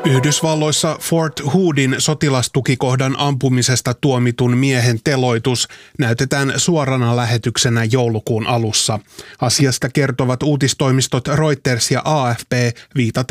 Yhdysvalloissa Fort Hoodin sotilastukikohdan ampumisesta tuomitun miehen teloitus näytetään suorana lähetyksenä joulukuun alussa. Asiasta kertovat uutistoimistot Reuters ja AFP viitaten